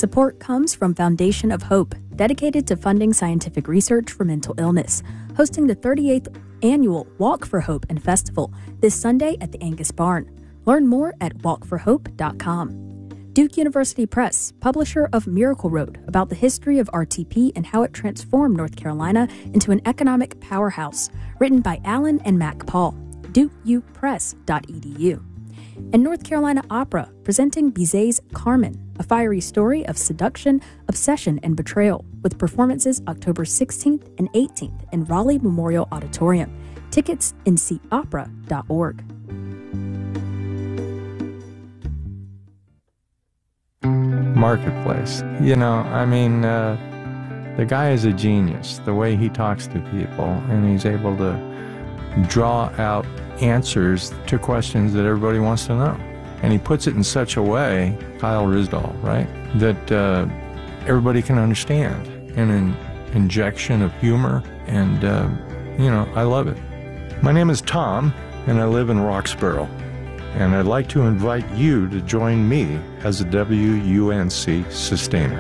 Support comes from Foundation of Hope, dedicated to funding scientific research for mental illness, hosting the 38th annual Walk for Hope and Festival this Sunday at the Angus Barn. Learn more at walkforhope.com. Duke University Press, publisher of Miracle Road, about the history of RTP and how it transformed North Carolina into an economic powerhouse, written by Alan and Mac Paul. dukeupress.edu. And North Carolina Opera, presenting Bizet's Carmen, a fiery story of seduction, obsession, and betrayal, with performances October 16th and 18th in Raleigh Memorial Auditorium. Tickets ncopera.org. Marketplace. The guy is a genius, the way he talks to people, and he's able to draw out answers to questions that everybody wants to know. And he puts it in such a way, Kyle Risdall, right, that everybody can understand, and an injection of humor, and, I love it. My name is Tom, and I live in Roxborough, and I'd like to invite you to join me as a WUNC sustainer.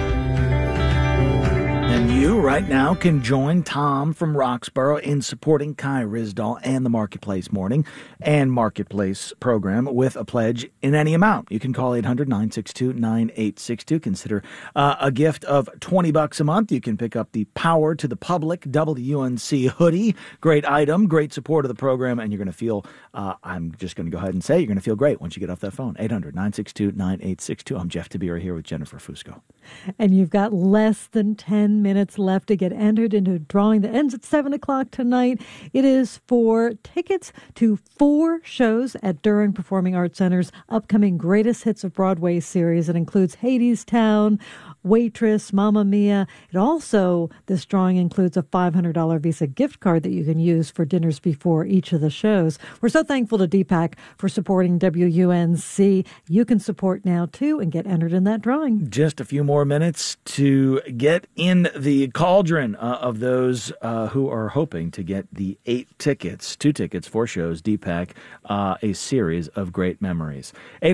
And you right now can join Tom from Roxborough in supporting Kai Risdall and the Marketplace Morning and Marketplace program with a pledge in any amount. You can call 800-962-9862. Consider a gift of $20 a month. You can pick up the Power to the Public WUNC hoodie. Great item, great support of the program, and you're going to feel, I'm just going to go ahead and say, you're going to feel great once you get off that phone. 800-962-9862. I'm Jeff Tabira here with Jennifer Fusco. And you've got less than 10 minutes left to get entered into a drawing that ends at 7 o'clock tonight. It is for tickets to 4 shows at Durham Performing Arts Center's upcoming Greatest Hits of Broadway series. It includes Hadestown, Waitress, Mamma Mia. It also, this drawing includes a $500 Visa gift card that you can use for dinners before each of the shows. We're so thankful to Deepak for supporting WUNC. You can support now, too, and get entered in that drawing. Just a few more minutes to get in the cauldron of those who are hoping to get the 2 tickets, 4 shows, Deepak, a series of great memories.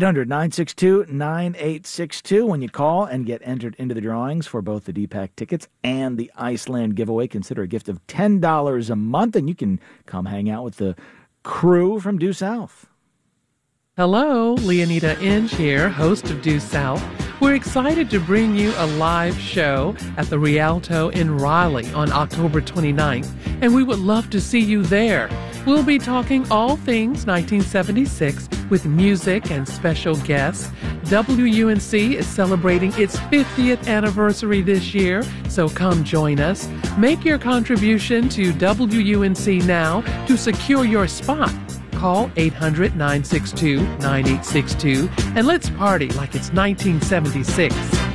800-962-9862. When you call and get entered into the drawings for both the Deepak tickets and the Iceland giveaway, consider a gift of $10 a month, and you can come hang out with the crew from Due South. Hello, Leonita Inge here, host of Due South. We're excited to bring you a live show at the Rialto in Raleigh on October 29th, and we would love to see you there. We'll be talking all things 1976 with music and special guests. WUNC is celebrating its 50th anniversary this year, so come join us. Make your contribution to WUNC now to secure your spot. Call 800-962-9862 and let's party like it's 1976.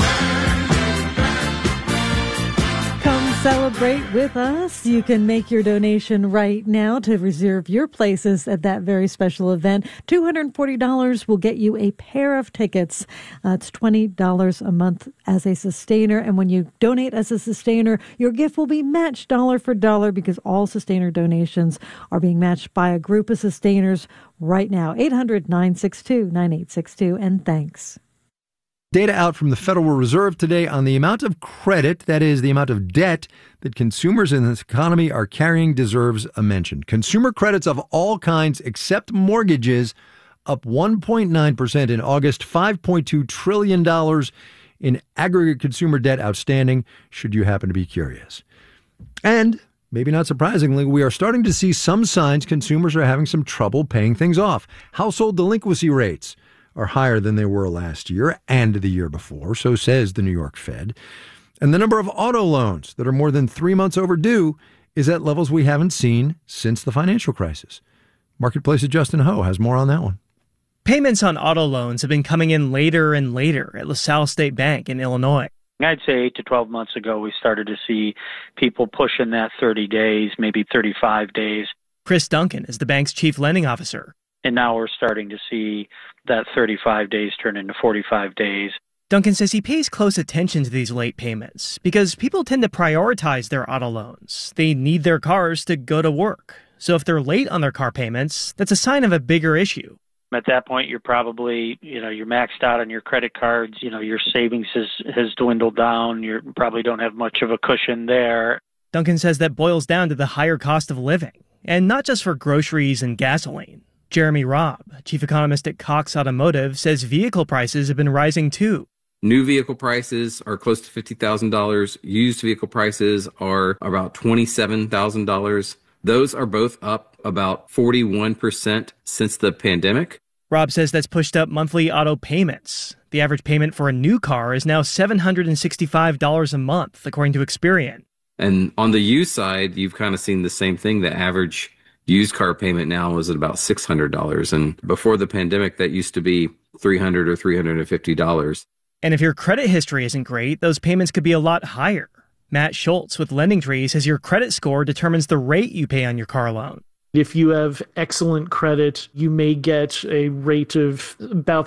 Come celebrate with us. You can make your donation right now to reserve your places at that very special event. $240 will get you a pair of tickets. It's $20 a month as a sustainer. And when you donate as a sustainer, your gift will be matched dollar for dollar because all sustainer donations are being matched by a group of sustainers right now. 800-962-9862. And thanks. Data out from the Federal Reserve today on the amount of credit, that is, the amount of debt that consumers in this economy are carrying, deserves a mention. Consumer credits of all kinds except mortgages up 1.9% in August, $5.2 trillion in aggregate consumer debt outstanding, should you happen to be curious. And, maybe not surprisingly, we are starting to see some signs consumers are having some trouble paying things off. Household delinquency rates are higher than they were last year and the year before, so says the New York Fed. And the number of auto loans that are more than 3 months overdue is at levels we haven't seen since the financial crisis. Marketplace's Justin Ho has more on that one. Payments on auto loans have been coming in later and later at LaSalle State Bank in Illinois. I'd say 8 to 12 months ago, we started to see people pushing that 30 days, maybe 35 days. Chris Duncan is the bank's chief lending officer. And now we're starting to see that 35 days turn into 45 days. Duncan says he pays close attention to these late payments because people tend to prioritize their auto loans. They need their cars to go to work. So if they're late on their car payments, that's a sign of a bigger issue. At that point, you're probably, you're maxed out on your credit cards. Your savings has dwindled down. You probably don't have much of a cushion there. Duncan says that boils down to the higher cost of living, and not just for groceries and gasoline. Jeremy Robb, chief economist at Cox Automotive, says vehicle prices have been rising too. New vehicle prices are close to $50,000. Used vehicle prices are about $27,000. Those are both up about 41% since the pandemic. Rob says that's pushed up monthly auto payments. The average payment for a new car is now $765 a month, according to Experian. And on the used side, you've kind of seen the same thing. The average used car payment now is at about $600. And before the pandemic, that used to be $300 or $350. And if your credit history isn't great, those payments could be a lot higher. Matt Schultz with LendingTree says your credit score determines the rate you pay on your car loan. If you have excellent credit, you may get a rate of about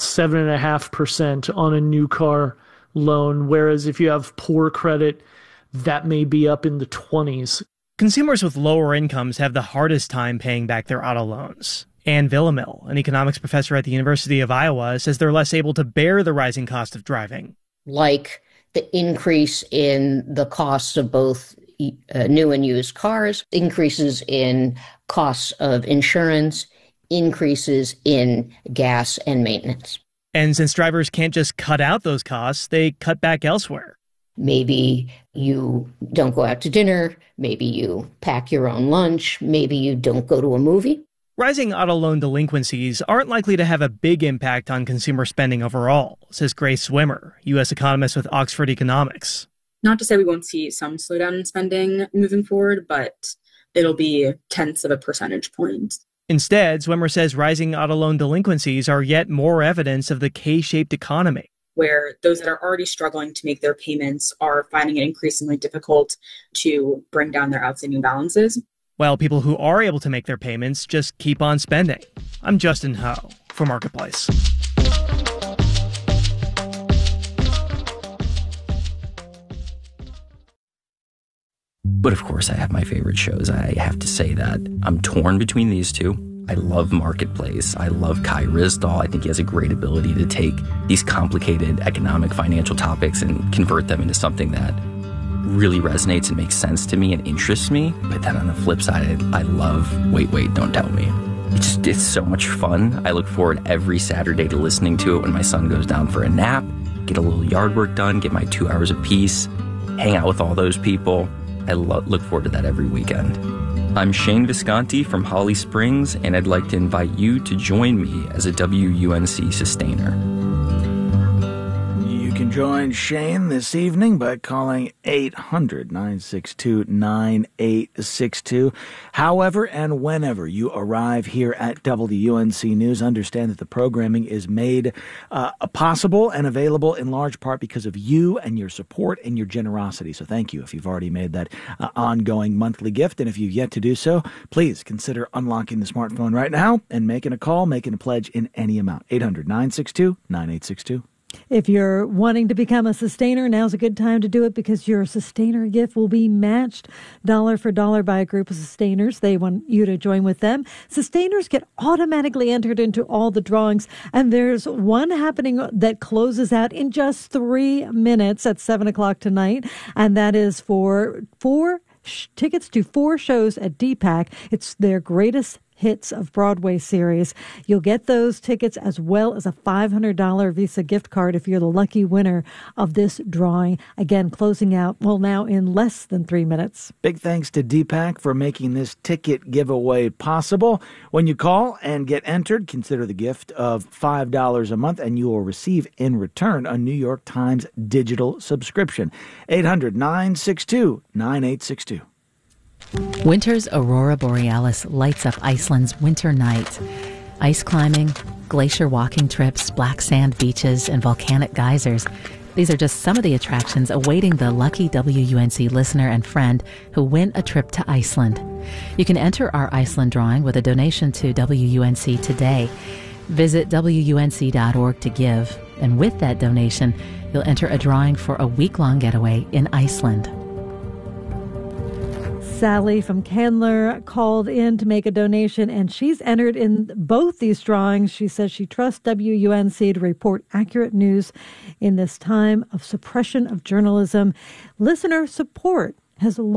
7.5% on a new car loan, whereas if you have poor credit, that may be up in the 20s. Consumers with lower incomes have the hardest time paying back their auto loans. Ann Villamil, an economics professor at the University of Iowa, says they're less able to bear the rising cost of driving. Like the increase in the costs of both new and used cars, increases in costs of insurance, increases in gas and maintenance. And since drivers can't just cut out those costs, they cut back elsewhere. Maybe you don't go out to dinner. Maybe you pack your own lunch. Maybe you don't go to a movie. Rising auto loan delinquencies aren't likely to have a big impact on consumer spending overall, says Grace Swimmer, U.S. economist with Oxford Economics. Not to say we won't see some slowdown in spending moving forward, but it'll be tenths of a percentage point. Instead, Swimmer says rising auto loan delinquencies are yet more evidence of the K-shaped economy, where those that are already struggling to make their payments are finding it increasingly difficult to bring down their outstanding balances, while people who are able to make their payments just keep on spending. I'm Justin Ho for Marketplace. But of course, I have my favorite shows. I have to say that I'm torn between these two. I love Marketplace. I love Kai Ryssdal. I think he has a great ability to take these complicated economic, financial topics and convert them into something that really resonates and makes sense to me and interests me. But then on the flip side, I love Wait, Don't Tell Me. It's so much fun. I look forward every Saturday to listening to it when my son goes down for a nap, get a little yard work done, get my 2 hours of peace, hang out with all those people. I look forward to that every weekend. I'm Shane Visconti from Holly Springs, and I'd like to invite you to join me as a WUNC sustainer. You can join Shane this evening by calling 800-962-9862. However and whenever you arrive here at WUNC News, understand that the programming is made possible and available in large part because of you and your support and your generosity. So thank you if you've already made that ongoing monthly gift. And if you've yet to do so, please consider unlocking the smartphone right now and making a call, making a pledge in any amount. 800-962-9862. If you're wanting to become a sustainer, now's a good time to do it because your sustainer gift will be matched dollar for dollar by a group of sustainers. They want you to join with them. Sustainers get automatically entered into all the drawings, and there's one happening that closes out in just 3 minutes at 7 o'clock tonight, and that is for tickets to 4 shows at DPAC. It's their greatest hits of Broadway series. You'll get those tickets as well as a $500 Visa gift card if you're the lucky winner of this drawing. Again, closing out, now in less than 3 minutes. Big thanks to DPAC for making this ticket giveaway possible. When you call and get entered, consider the gift of $5 a month, and you will receive in return a New York Times digital subscription. 800-962-9862. Winter's aurora borealis lights up Iceland's winter night. Ice climbing, glacier walking trips, black sand beaches, and volcanic geysers. These are just some of the attractions awaiting the lucky WUNC listener and friend who win a trip to Iceland. You can enter our Iceland drawing with a donation to WUNC today. Visit WUNC.org to give, and with that donation, you'll enter a drawing for a week-long getaway in Iceland. Sally from Candler called in to make a donation, and she's entered in both these drawings. She says she trusts WUNC to report accurate news in this time of suppression of journalism. Listener support has the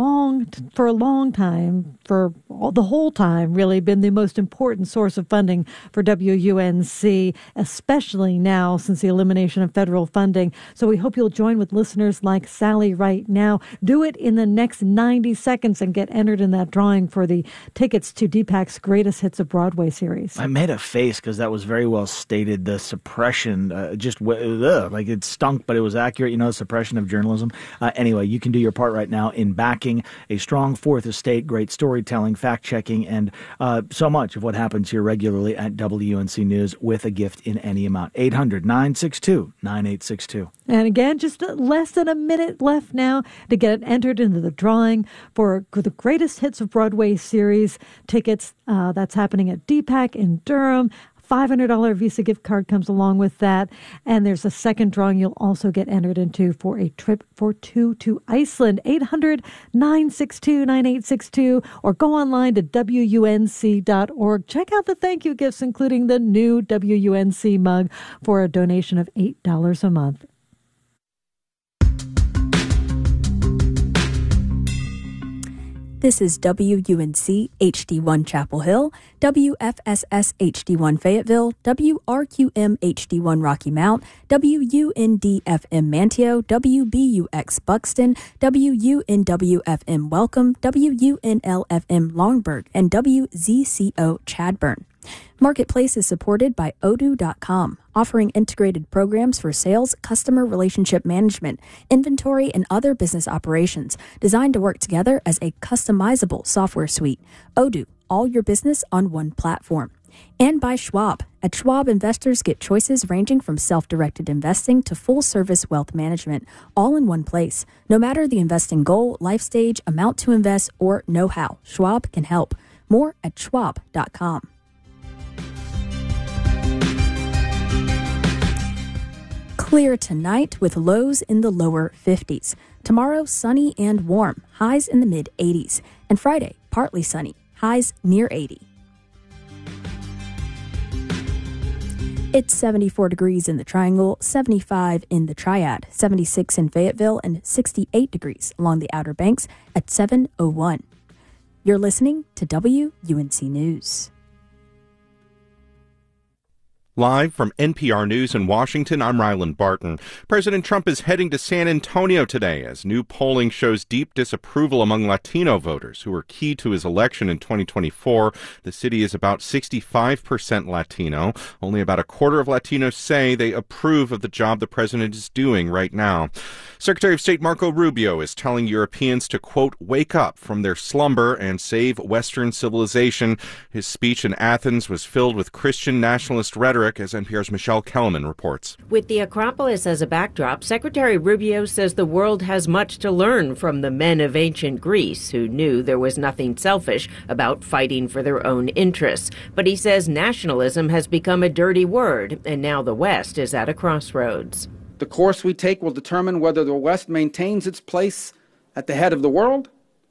whole time, really been the most important source of funding for WUNC, especially now since the elimination of federal funding. So we hope you'll join with listeners like Sally right now. Do it in the next 90 seconds and get entered in that drawing for the tickets to Deepak's Greatest Hits of Broadway series. I made a face because that was very well stated. The suppression, like it stunk, but it was accurate, suppression of journalism. Anyway, you can do your part right now in backing a strong fourth estate, great storytelling, fact-checking, and so much of what happens here regularly at WUNC News with a gift in any amount. 800-962-9862. And again, just less than a minute left now to get entered into the drawing for the Greatest Hits of Broadway series tickets. That's happening at Deepak in Durham. $500 Visa gift card comes along with that. And there's a second drawing you'll also get entered into for a trip for two to Iceland. 800-962-9862 or go online to WUNC.org. Check out the thank you gifts, including the new WUNC mug for a donation of $8 a month. This is WUNC HD1 Chapel Hill, WFSS HD1 Fayetteville, WRQM HD1 Rocky Mount, WUND-FM Manteo, WBUX Buxton, WUNW-FM Welcome, WUNL-FM Longburg, and WZCO Chadburn. Marketplace is supported by Odoo.com, offering integrated programs for sales, customer relationship management, inventory, and other business operations designed to work together as a customizable software suite. Odoo, all your business on one platform. And by Schwab. At Schwab, investors get choices ranging from self-directed investing to full-service wealth management, all in one place. No matter the investing goal, life stage, amount to invest, or know-how, Schwab can help. More at schwab.com. Clear tonight with lows in the lower 50s. Tomorrow, sunny and warm, highs in the mid-80s. And Friday, partly sunny, highs near 80. It's 74 degrees in the Triangle, 75 in the Triad, 76 in Fayetteville, and 68 degrees along the Outer Banks at 7:01. You're listening to WUNC News. Live from NPR News in Washington, I'm Ryland Barton. President Trump is heading to San Antonio today as new polling shows deep disapproval among Latino voters who were key to his election in 2024. The city is about 65% Latino. Only about a quarter of Latinos say they approve of the job the president is doing right now. Secretary of State Marco Rubio is telling Europeans to, quote, wake up from their slumber and save Western civilization. His speech in Athens was filled with Christian nationalist rhetoric, as NPR's Michelle Kellerman reports. With the Acropolis as a backdrop, Secretary Rubio says the world has much to learn from the men of ancient Greece who knew there was nothing selfish about fighting for their own interests. But he says nationalism has become a dirty word, and now the West is at a crossroads. The course we take will determine whether the West maintains its place at the head of the world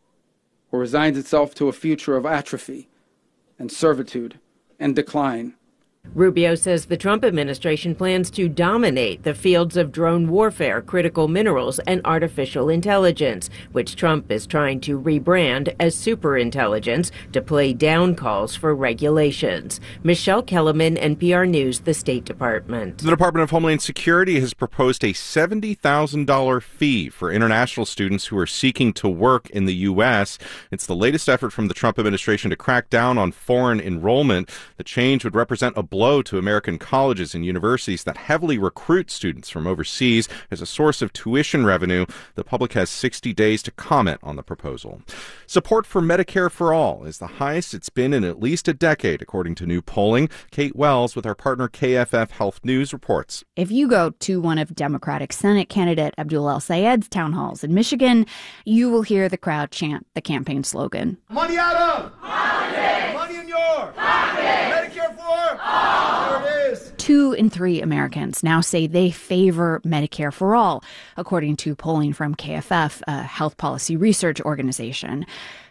or resigns itself to a future of atrophy and servitude and decline. Rubio says the Trump administration plans to dominate the fields of drone warfare, critical minerals, and artificial intelligence, which Trump is trying to rebrand as superintelligence to play down calls for regulations. Michelle Kellerman, NPR News, the State Department. The Department of Homeland Security has proposed a $70,000 fee for international students who are seeking to work in the U.S. It's the latest effort from the Trump administration to crack down on foreign enrollment. The change would represent a blow to American colleges and universities that heavily recruit students from overseas as a source of tuition revenue. The public has 60 days to comment on the proposal. Support for Medicare for All is the highest it's been in at least a decade, according to new polling. Kate Wells with our partner KFF Health News reports. If you go to one of Democratic Senate candidate Abdul El-Sayed's town halls in Michigan, you will hear the crowd chant the campaign slogan. Money out of politics! Money in your pocket! Medicare for all! There it is! 2 in 3 Americans now say they favor Medicare for all, according to polling from KFF, a health policy research organization.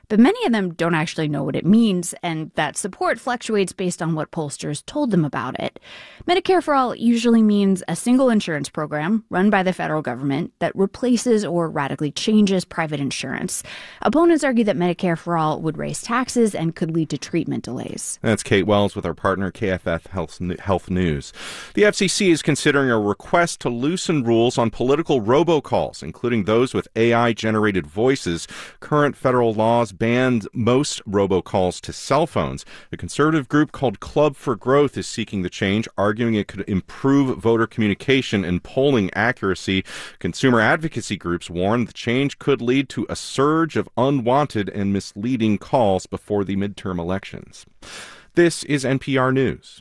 But many of them don't actually know what it means, and that support fluctuates based on what pollsters told them about it. Medicare for All usually means a single insurance program run by the federal government that replaces or radically changes private insurance. Opponents argue that Medicare for All would raise taxes and could lead to treatment delays. That's Kate Wells with our partner KFF Health News. The FCC is considering a request to loosen rules on political robocalls, including those with AI-generated voices. Current federal laws ban most robocalls to cell phones. A conservative group called Club for Growth is seeking the change, arguing it could improve voter communication and polling accuracy. Consumer advocacy groups warn the change could lead to a surge of unwanted and misleading calls before the midterm elections. This is NPR News.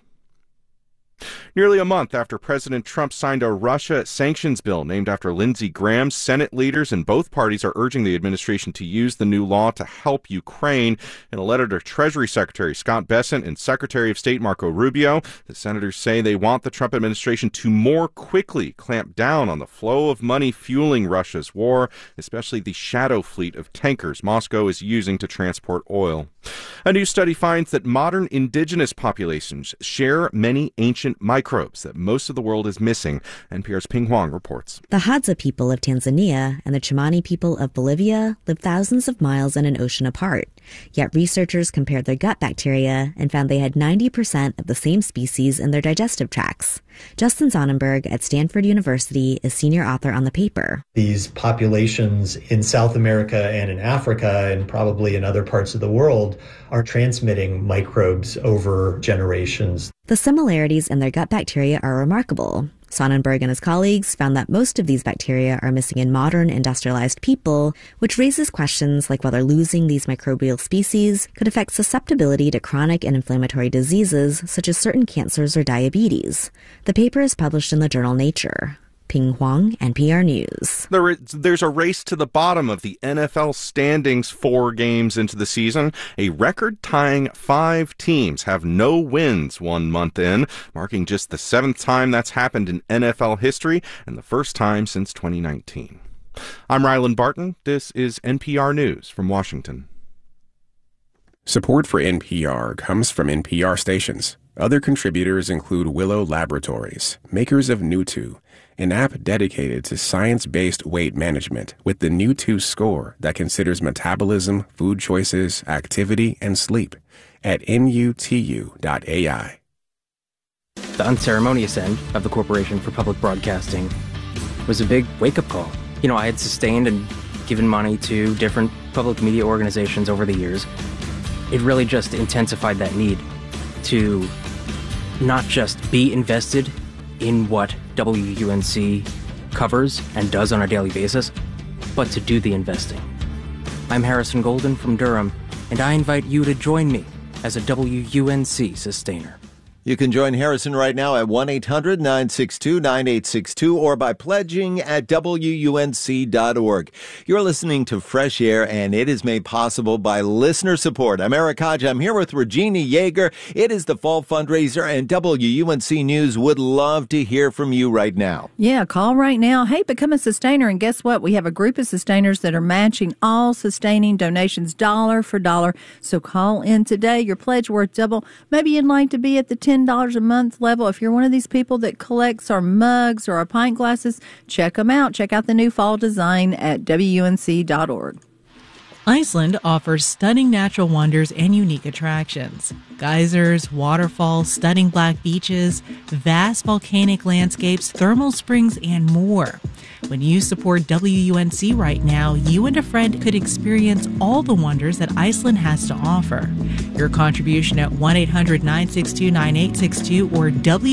Nearly a month after President Trump signed a Russia sanctions bill named after Lindsey Graham, Senate leaders in both parties are urging the administration to use the new law to help Ukraine. In a letter to Treasury Secretary Scott Bessent and Secretary of State Marco Rubio, the senators say they want the Trump administration to more quickly clamp down on the flow of money fueling Russia's war, especially the shadow fleet of tankers Moscow is using to transport oil. A new study finds that modern indigenous populations share many ancient microbes that most of the world is missing. NPR's Ping Huang reports. The Hadza people of Tanzania and the Chimani people of Bolivia live thousands of miles and an ocean apart. Yet researchers compared their gut bacteria and found they had 90% of the same species in their digestive tracts. Justin Sonnenberg at Stanford University is senior author on the paper. These populations in South America and in Africa and probably in other parts of the world are transmitting microbes over generations. The similarities in their gut bacteria are remarkable. Sonnenberg and his colleagues found that most of these bacteria are missing in modern industrialized people, which raises questions like whether losing these microbial species could affect susceptibility to chronic and inflammatory diseases such as certain cancers or diabetes. The paper is published in the journal Nature. Ping Huang, NPR News. There's a race to the bottom of the NFL standings 4 games into the season. A record-tying 5 teams have no wins 1 month in, marking just the 7th time that's happened in NFL history and the first time since 2019. I'm Ryland Barton. This is NPR News from Washington. Support for NPR comes from NPR stations. Other contributors include Willow Laboratories, makers of New2, an app dedicated to science-based weight management with the New2 score that considers metabolism, food choices, activity, and sleep at nutu.ai. The unceremonious end of the Corporation for Public Broadcasting was a big wake-up call. You know, I had sustained and given money to different public media organizations over the years. It really just intensified that need to not just be invested in what WUNC covers and does on a daily basis, but to do the investing. I'm Harrison Golden from Durham, and I invite you to join me as a WUNC sustainer. You can join Harrison right now at 1-800-962-9862 or by pledging at WUNC.org. You're listening to Fresh Air, and it is made possible by listener support. I'm Eric Hodge. I'm here with Regina Yeager. It is the fall fundraiser, and WUNC News would love to hear from you right now. Yeah, call right now. Hey, become a sustainer, and guess what? We have a group of sustainers that are matching all sustaining donations dollar for dollar. So call in today. Your pledge worth double. Maybe you'd like to be at the $10 a month level. If you're one of these people that collects our mugs or our pint glasses, check them out. Check out the new fall design at WUNC.org. Iceland offers stunning natural wonders and unique attractions. Geysers, waterfalls, stunning black beaches, vast volcanic landscapes, thermal springs, and more. When you support WUNC right now, you and a friend could experience all the wonders that Iceland has to offer. Your contribution at 1-800-962-9862 or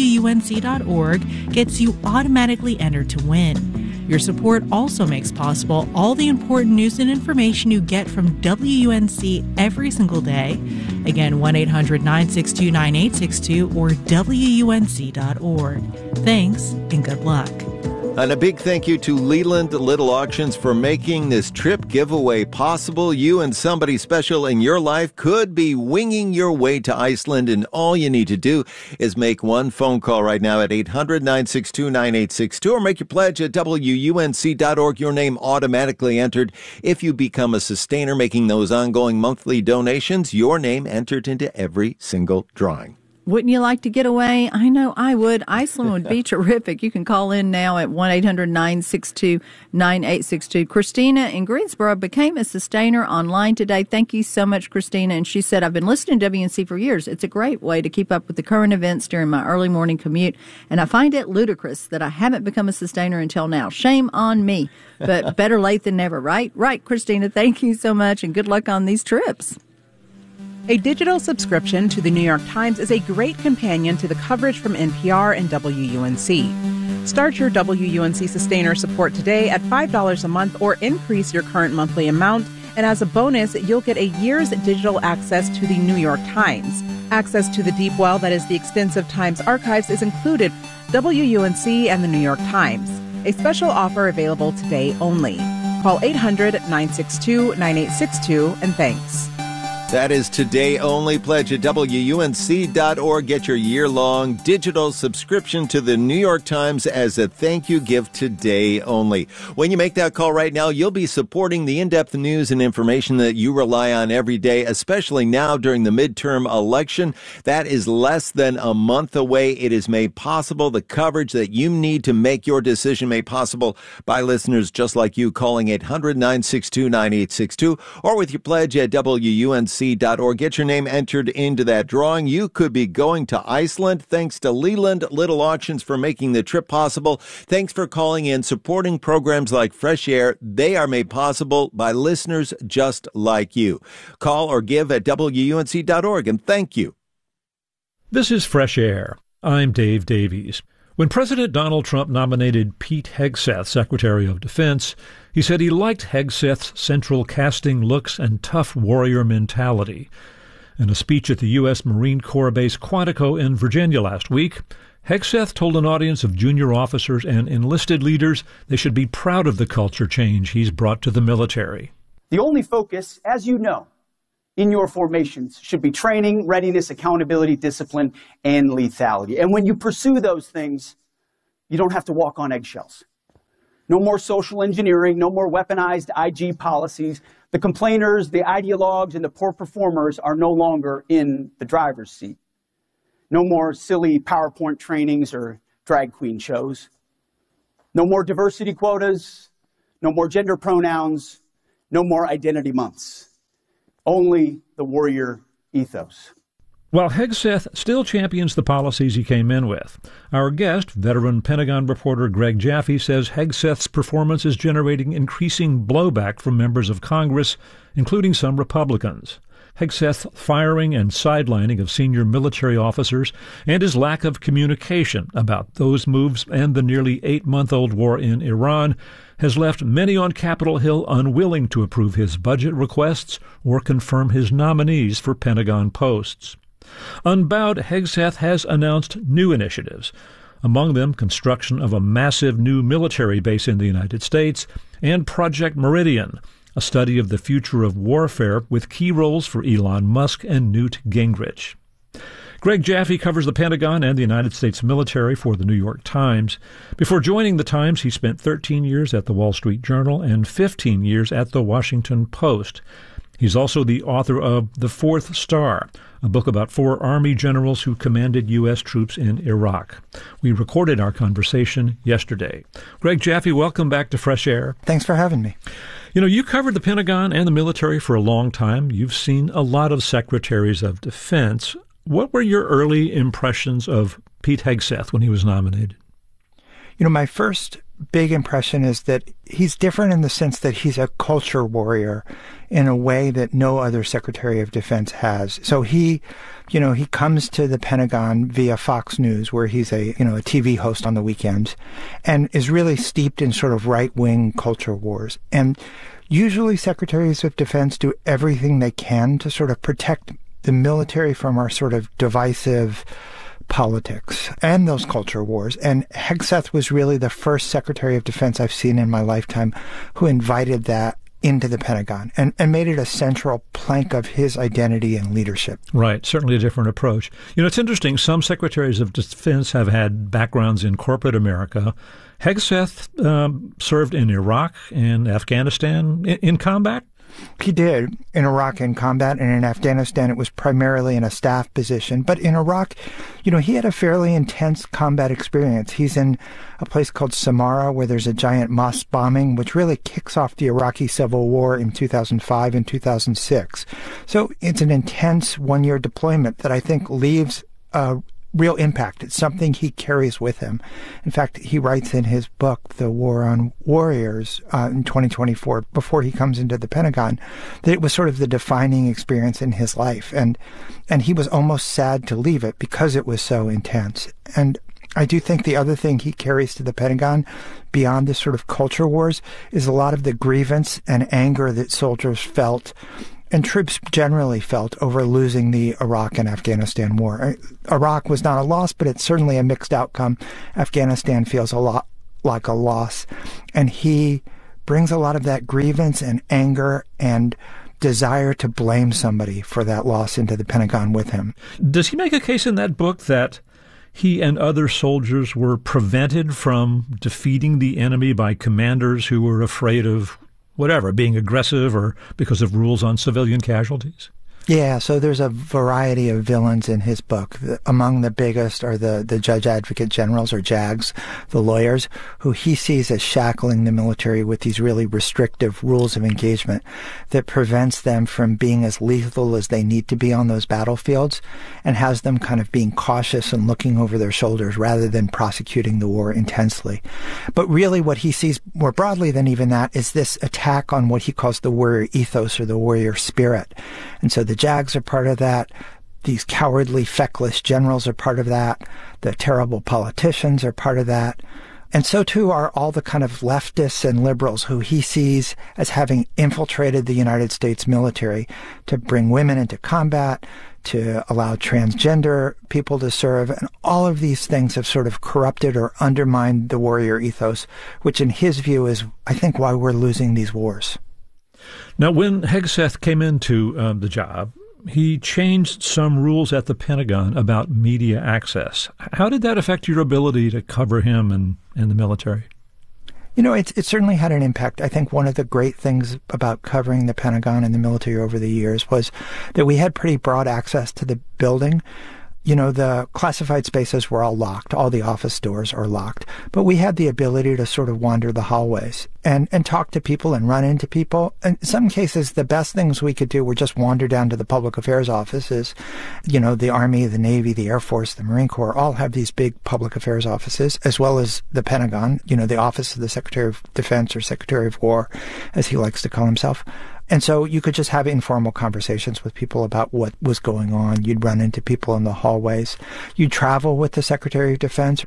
WUNC.org gets you automatically entered to win. Your support also makes possible all the important news and information you get from WUNC every single day. Again, 1-800-962-9862 or WUNC.org. Thanks and good luck. And a big thank you to Leland Little Auctions for making this trip giveaway possible. You and somebody special in your life could be winging your way to Iceland, and all you need to do is make one phone call right now at 800-962-9862 or make your pledge at WUNC.org. Your name automatically entered. If you become a sustainer making those ongoing monthly donations, your name entered into every single drawing. Wouldn't you like to get away? I know I would. Iceland would be terrific. You can call in now at 1-800-962-9862. Christina in Greensboro became a sustainer online today. Thank you so much, Christina. And she said, I've been listening to WNC for years. It's a great way to keep up with the current events during my early morning commute. And I find it ludicrous that I haven't become a sustainer until now. Shame on me. But better late than never, right? Right, Christina. Thank you so much and good luck on these trips. A digital subscription to the New York Times is a great companion to the coverage from NPR and WUNC. Start your WUNC Sustainer support today at $5 a month or increase your current monthly amount. And as a bonus, you'll get a year's digital access to the New York Times. Access to the deep well that is the extensive Times archives is included, WUNC and the New York Times. A special offer available today only. Call 800-962-9862 and thanks. That is today only. Pledge at WUNC.org. Get your year-long digital subscription to the New York Times as a thank you gift today only. When you make that call right now, you'll be supporting the in-depth news and information that you rely on every day, especially now during the midterm election. That is less than a month away. It is made possible. The coverage that you need to make your decision made possible by listeners just like you, calling 800-962-9862 or with your pledge at WUNC.org. Get your name entered into that drawing. You could be going to Iceland. Thanks to Leland Little Auctions for making the trip possible. Thanks for calling in, supporting programs like Fresh Air. They are made possible by listeners just like you. Call or give at WUNC.org, and thank you. This is Fresh Air. I'm Dave Davies. When President Donald Trump nominated Pete Hegseth Secretary of Defense, he said he liked Hegseth's central casting looks and tough warrior mentality. In a speech at the U.S. Marine Corps base Quantico in Virginia last week, Hegseth told an audience of junior officers and enlisted leaders they should be proud of the culture change he's brought to the military. The only focus, as you know, in your formations should be training, readiness, accountability, discipline, and lethality. And when you pursue those things, you don't have to walk on eggshells. No more social engineering, no more weaponized IG policies. The complainers, the ideologues, and the poor performers are no longer in the driver's seat. No more silly PowerPoint trainings or drag queen shows. No more diversity quotas. No more gender pronouns. No more identity months. Only the warrior ethos. While Hegseth still champions the policies he came in with, our guest, veteran Pentagon reporter Greg Jaffe, says Hegseth's performance is generating increasing blowback from members of Congress, including some Republicans. Hegseth's firing and sidelining of senior military officers and his lack of communication about those moves and the nearly 8-month-old war in Iran has left many on Capitol Hill unwilling to approve his budget requests or confirm his nominees for Pentagon posts. Unbowed, Hegseth has announced new initiatives, among them construction of a massive new military base in the United States and Project Meridian, a study of the future of warfare with key roles for Elon Musk and Newt Gingrich. Greg Jaffe covers the Pentagon and the United States military for the New York Times. Before joining the Times, he spent 13 years at the Wall Street Journal and 15 years at the Washington Post. He's also the author of The Fourth Star, a book about 4 Army generals who commanded U.S. troops in Iraq. We recorded our conversation yesterday. Greg Jaffe, welcome back to Fresh Air. Thanks for having me. You know, you covered the Pentagon and the military for a long time. You've seen a lot of secretaries of defense. What were your early impressions of Pete Hegseth when he was nominated? You know, my first big impression is that he's different in the sense that he's a culture warrior in a way that no other Secretary of Defense has. So he comes to the Pentagon via Fox News, where he's a TV host on the weekends, and is really steeped in sort of right-wing culture wars. And usually Secretaries of Defense do everything they can to sort of protect the military from our sort of divisive politics and those culture wars. And Hegseth was really the first Secretary of Defense I've seen in my lifetime who invited that into the Pentagon and made it a central plank of his identity and leadership. Right. Certainly a different approach. You know, it's interesting. Some secretaries of defense have had backgrounds in corporate America. Hegseth served in Iraq and Afghanistan in combat. He did in Iraq in combat, and in Afghanistan it was primarily in a staff position. But in Iraq, you know, he had a fairly intense combat experience. He's in a place called Samarra where there's a giant mosque bombing, which really kicks off the Iraqi civil war in 2005 and 2006. So it's an intense one-year deployment that I think leaves a real impact. It's something he carries with him. In fact, he writes in his book, The War on Warriors, in 2024, before he comes into the Pentagon, that it was sort of the defining experience in his life. And he was almost sad to leave it because it was so intense. And I do think the other thing he carries to the Pentagon, beyond this sort of culture wars, is a lot of the grievance and anger that soldiers felt and troops generally felt over losing the Iraq and Afghanistan war. Iraq was not a loss, but it's certainly a mixed outcome. Afghanistan feels a lot like a loss. And he brings a lot of that grievance and anger and desire to blame somebody for that loss into the Pentagon with him. Does he make a case in that book that he and other soldiers were prevented from defeating the enemy by commanders who were afraid of whatever, being aggressive or because of rules on civilian casualties? Yeah, so there's a variety of villains in his book. Among the biggest are the judge advocate generals, or JAGs, the lawyers, who he sees as shackling the military with these really restrictive rules of engagement that prevents them from being as lethal as they need to be on those battlefields, and has them kind of being cautious and looking over their shoulders rather than prosecuting the war intensely. But really what he sees more broadly than even that is this attack on what he calls the warrior ethos, or the warrior spirit. And so the JAGs are part of that. These cowardly, feckless generals are part of that. The terrible politicians are part of that. And so, too, are all the kind of leftists and liberals who he sees as having infiltrated the United States military to bring women into combat, to allow transgender people to serve. And all of these things have sort of corrupted or undermined the warrior ethos, which in his view is, I think, why we're losing these wars. Now, when Hegseth came into the job, he changed some rules at the Pentagon about media access. How did that affect your ability to cover him and the military? You know, it certainly had an impact. I think one of the great things about covering the Pentagon and the military over the years was that we had pretty broad access to the building. You know, the classified spaces were all locked. All the office doors are locked. But we had the ability to sort of wander the hallways and talk to people and run into people. In some cases, the best things we could do were just wander down to the public affairs offices. You know, the Army, the Navy, the Air Force, the Marine Corps all have these big public affairs offices, as well as the Pentagon, you know, the Office of the Secretary of Defense, or Secretary of War, as he likes to call himself. And so you could just have informal conversations with people about what was going on. You'd run into people in the hallways. You'd travel with the Secretary of Defense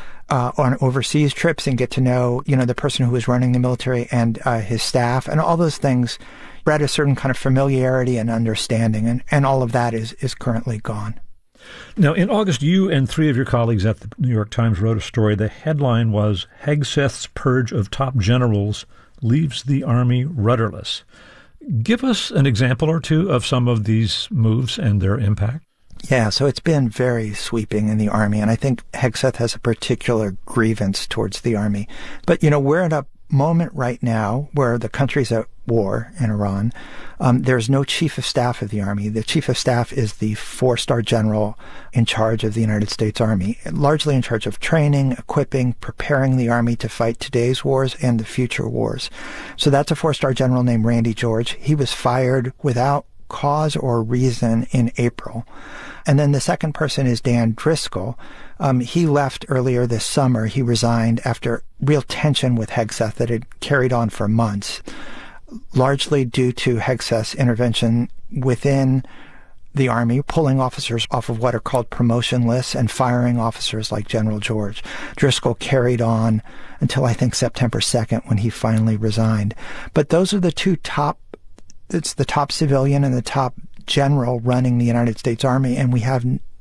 on overseas trips and get to know, you know, the person who was running the military and his staff. And all those things bred a certain kind of familiarity and understanding. And all of that is currently gone. Now, in August, you and three of your colleagues at the New York Times wrote a story. The headline was, "Hegseth's Purge of Top Generals Leaves the Army Rudderless." Give us an example or two of some of these moves and their impact. Yeah, so it's been very sweeping in the Army, and I think Hegseth has a particular grievance towards the Army. But, you know, we're at a moment right now where the country's at war in Iran. There's no chief of staff of the Army. The chief of staff is the 4-star general in charge of the United States Army, largely in charge of training, equipping, preparing the Army to fight today's wars and the future wars. So that's a 4-star general named Randy George. He was fired without cause or reason in April. And then the second person is Dan Driscoll. He left earlier this summer. He resigned after real tension with Hegseth that had carried on for months, largely due to Hegseth's intervention within the Army, pulling officers off of what are called promotion lists and firing officers like General George. Driscoll carried on until, I think, September 2nd when he finally resigned. But those are the two top, it's the top civilian and the top general running the United States Army, and we have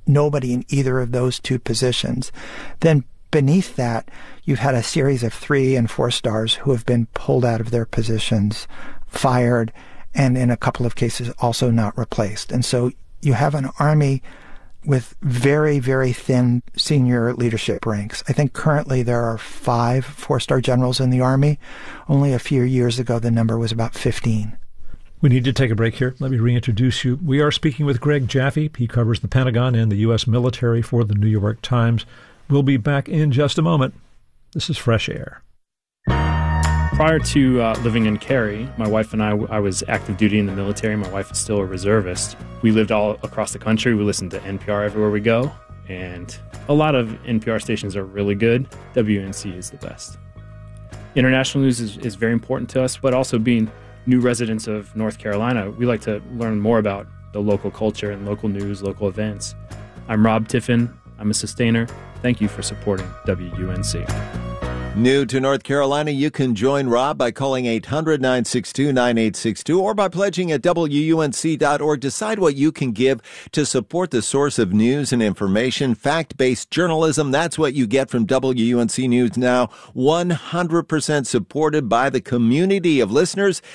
nobody in either of those two positions. Then beneath that, you've had a series of 3 and 4 stars who have been pulled out of their positions, fired, and in a couple of cases also not replaced. And so you have an Army with very, very thin senior leadership ranks. I think currently there are 5 4-star generals in the Army. Only a few years ago, the number was about 15. We need to take a break here. Let me reintroduce you. We are speaking with Greg Jaffe. He covers the Pentagon and the U.S. military for the New York Times. We'll be back in just a moment. This is Fresh Air. Prior to living in Cary, my wife and I was active duty in the military. My wife is still a reservist. We lived all across the country. We listened to NPR everywhere we go. And a lot of NPR stations are really good. WUNC is the best. International news is very important to us, but also being new residents of North Carolina, we like to learn more about the local culture and local news, local events. I'm Rob Tiffin. I'm a sustainer. Thank you for supporting WUNC. New to North Carolina, you can join Rob by calling 800-962-9862 or by pledging at WUNC.org. Decide what you can give to support the source of news and information, fact-based journalism. That's what you get from WUNC News Now, 100% supported by the community of listeners